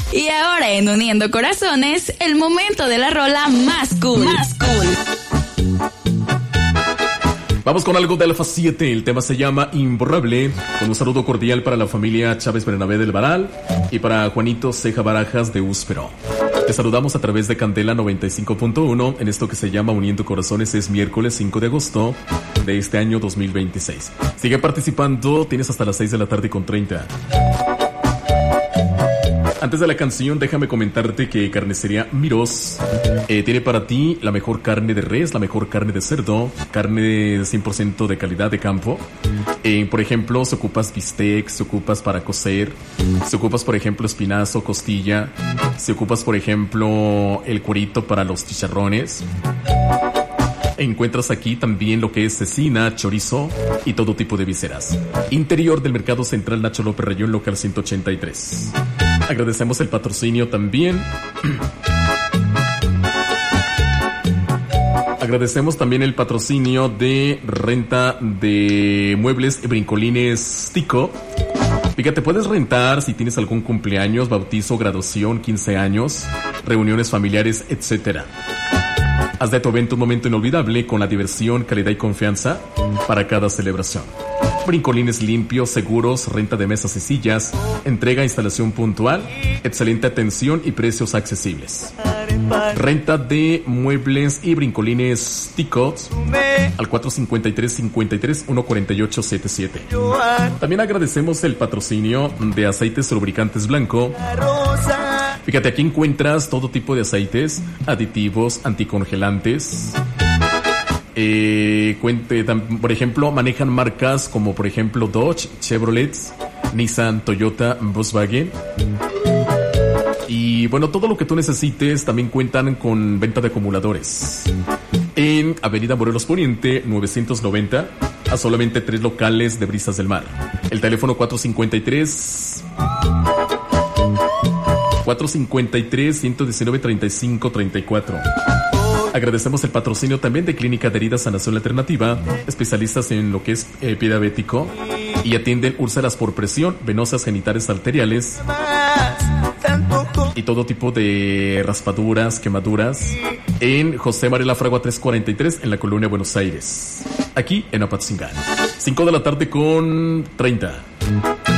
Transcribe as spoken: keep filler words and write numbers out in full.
Y ahora en Uniendo Corazones, el momento de la rola más cool. Más cool. Vamos con algo de Alfa siete, el tema se llama Imborrable, con un saludo cordial para la familia Chávez Bernabé del Varal y para Juanito Ceja Barajas de Úspero. Te saludamos a través de Candela noventa y cinco punto uno en esto que se llama Uniendo Corazones. Es miércoles cinco de agosto de este año dos mil veintiséis. Sigue participando, tienes hasta las seis de la tarde con treinta. Antes de la canción, déjame comentarte que Carnicería Mirós eh, tiene para ti la mejor carne de res, la mejor carne de cerdo, carne de cien por ciento de calidad de campo. Eh, por ejemplo, si ocupas bistec, si ocupas para cocer, si ocupas, por ejemplo, espinazo, costilla, si ocupas, por ejemplo, el cuerito para los chicharrones. Encuentras aquí también lo que es cecina, chorizo y todo tipo de vísceras. Interior del Mercado Central Nacho López Rayón, local ciento ochenta y tres. Agradecemos el patrocinio también. Agradecemos también el patrocinio de renta de muebles y brincolines Tico. Fíjate, puedes rentar si tienes algún cumpleaños, bautizo, graduación, quince años, reuniones familiares, etcétera. Haz de tu evento un momento inolvidable con la diversión, calidad y confianza para cada celebración. Brincolines limpios, seguros, renta de mesas y sillas, entrega e instalación puntual, excelente atención y precios accesibles. Renta de muebles y brincolines Ticots al cuatro cinco tres, cinco tres, uno cuatro ocho siete siete. También agradecemos el patrocinio de Aceites Lubricantes Blanco. Fíjate, aquí encuentras todo tipo de aceites, aditivos, anticongelantes. Eh, cuente, por ejemplo, manejan marcas como por ejemplo Dodge, Chevrolet, Nissan, Toyota, Volkswagen. Y bueno, todo lo que tú necesites. También cuentan con venta de acumuladores en Avenida Morelos Poniente novecientos noventa, a solamente tres locales de Brisas del Mar. El teléfono cuatro cinco tres cuatro cinco tres, uno uno nueve, tres cinco tres cuatro. Agradecemos el patrocinio también de Clínica de Heridas Sanación Alternativa, especialistas en lo que es eh, pie diabético, y atienden úlceras por presión, venosas, genitales, arteriales y todo tipo de raspaduras, quemaduras, en José María Fragua trescientos cuarenta y tres, en la Colonia Buenos Aires, aquí en Apatzingán. cinco de la tarde con treinta.